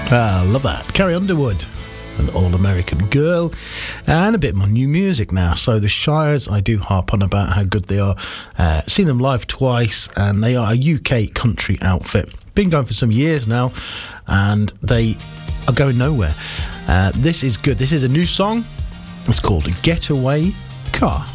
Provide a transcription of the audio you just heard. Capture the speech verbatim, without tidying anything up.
Ah, love that. Carrie Underwood, an all-American girl, and a bit more new music now. So the Shires, I do harp on about how good they are. Uh, seen them live twice, and they are a U K country outfit. Been going for some years now, and they are going nowhere. Uh, this is good. This is a new song. It's called Getaway Car.